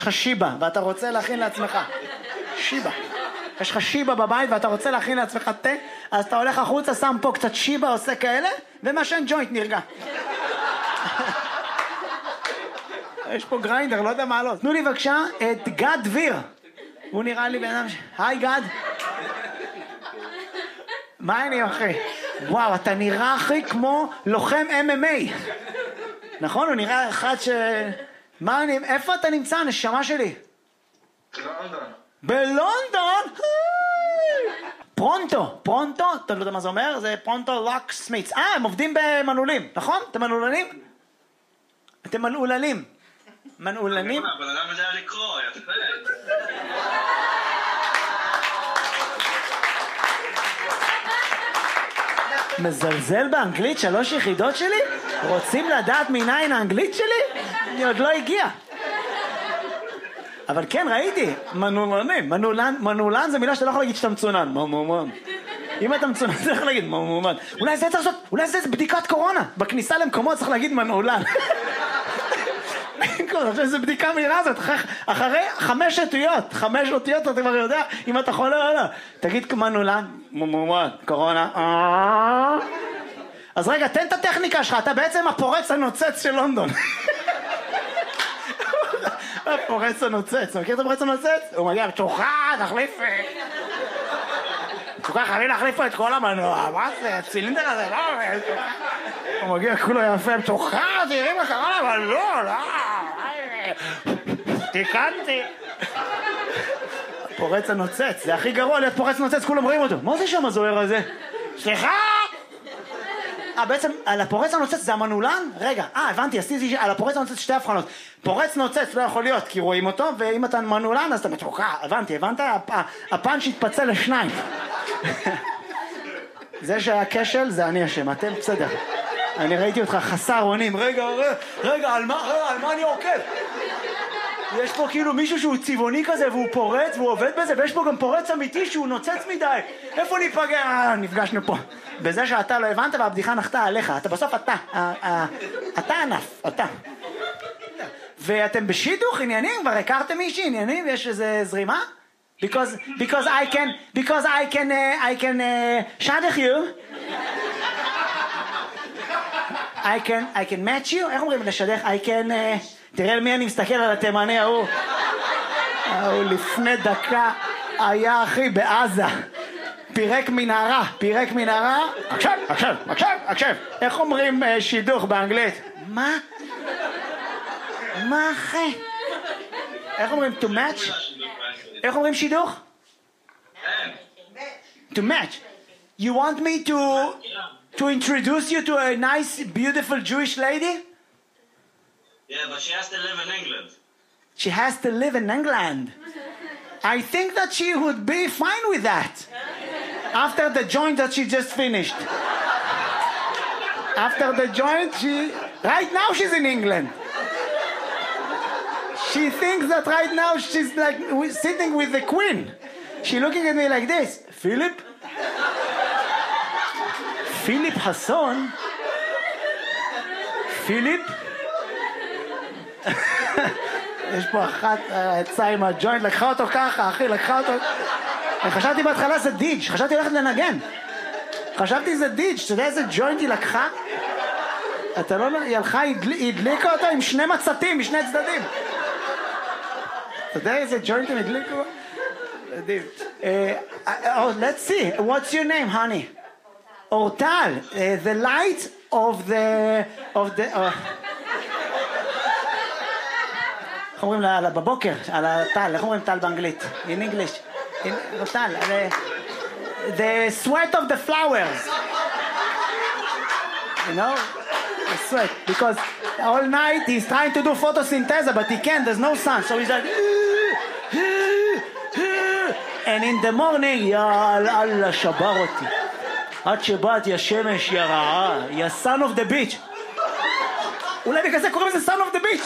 לך שיבה ואתה רוצה להכין לעצמך שיבה, יש לך שיבה בבית ואתה רוצה להכין לעצמך תה, אז אתה הולך החוצה, שם פה קצת שיבה, עושה כאלה ומשן ג'וינט, נרגע. יש פה גריינדר, לא יודע מה לא. תנו לי בבקשה את גד דביר, הוא נראה לי בן אדם היי גד, מה העניין אחי? וואו, אתה נראה אחי כמו לוחם MMA, נכון? הוא נראה אחד איפה אתה נמצא, נשמה שלי? בלונדון. בלונדון? פרונטו, אתה לא יודע מה זה אומר? זה פרונטו לוק סמיץ. הם עובדים במנעולים, נכון? אתם מנעולנים? אתם מנעולנים. מנעולנים? אבל אדם יודע לקרוא, יפה. מזלזל באנגלית 3 יחידות שלי? רוצים לדעת מניין האנגלית שלי? אני עוד לא הגיע. אבל כן, ראיתי, מנעולנים. מנעולן זה מילה שאתה לא יכול להגיד שאתה מצונן. מומומן. אם אתה מצונן, אתה יכול להגיד מומומן. אולי זה צריך לעשות, אולי זה בדיקת קורונה. בכניסה למקומות צריך להגיד מנעולן. עכשיו זה בדיקה מהירה הזאת, אחרי 5 אותיות אתה כבר יודע אם אתה חולה או לא. תגיד מנעולן, מומומן, קורונה. אז רגע, תן את הטכניקה שלך, אתה בעצם הפורץ הנוצץ של לונדון. הפורץ הנוצץ, אתה מכיר את הפורץ הנוצץ? הוא מגיע, תוכה, תחליף. תוכה, חייבים להחליף פה את כל המנוע, מה זה, הצילינדר הזה, לא, הוא מגיע כולו יפה, תוכה, תראי מה קרה לה, אבל לא, תיקנתי. הפורץ הנוצץ, זה הכי גרוע להיות פורץ נוצץ, כולם רואים אותו. מה זה שם הזוהר הזה? סליחה! בעצם על הפורץ הנוצץ זה המנעולן? רגע, הבנתי, עשיתי על הפורץ הנוצץ 2 הבחנות. פורץ נוצץ לא יכול להיות כי רואים אותו, ואם אתה מנעולן אז אתה מתוקע, הבנת? הפאנץ' התפצל ל2. זה שהיה כשל זה אני אשם, אתם בסדר. אני ראיתי אותך חסר אונים, רגע, על מה אני עוקב? יש פה כאילו מישהו שהוא צבעוני כזה והוא פורץ והוא עובד בזה, ויש פה גם פורץ אמיתי שהוא נוצץ מדי. איפה ניפגע? נפגשנו פה. בזה שאתה לא הבנת והבדיחה נחתה עליך. אתה בסוף אתה ענף, אתה. ואתם בשידוך עניינים? כבר הכרתם מישהי עניינים? יש איזה זרימה? Because I can shadach you. I can match you. איך אומרים לשדך? I can... תראה למי אני מסתכל על התימני ההוא. הוא לפני דקה היה אחי בעזה. פירק מנהרה. עכשיו. איך אומרים שידוך באנגלית? מה אחי? איך אומרים to match? איך אומרים שידוך? To match. You want me to introduce you to a nice, beautiful Jewish lady? Yeah, but she has to live in England. She has to live in England. I think that she would be fine with that. After the joint that she just finished. After the joint, right now she's in England. She thinks that right now she's like sitting with the queen. She's looking at me like this. Philip Hasson. Philip. יש פה אחת יצאה עם הג'וינט, לקחה אותו ככה, אחי, חשבתי בהתחלה זה דיג', חשבתי הולכת לנגן. חשבתי זה דיג', אתה יודע איזה ג'וינט היא לקחה? אתה לא... היא הלכה, היא הדליקה אותו עם 2 מצתים משני צדדים. אתה יודע איזה ג'וינט הם הדליקו? מדהים. Let's see, what's your name, honey? אורטל, the light of the... איך אומרים לה בבוקר, על הטל, איך אומרים טל באנגלית? In English. טל, the sweat of the flowers. You know? The sweat. Because all night he's trying to do photosynthesis, but he can't, there's no sun. So he's like... And in the morning, יאללה, שבר אותי. עד שבאת, יא שמש, יא רעה, יא son of the beach. אולי בגלל זה קוראים לזה son of the beach.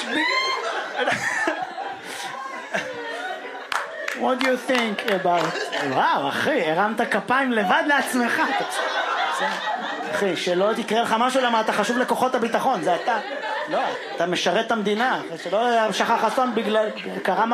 What do you think about... וואו, אחי, הרמת כפיים לבד לעצמך. אחי, שלא תקרא לך משהו למה אתה חשוב לכוחות הביטחון, זה אתה. לא, אתה משרת את המדינה. שלא שכח אסון בגלל... קרה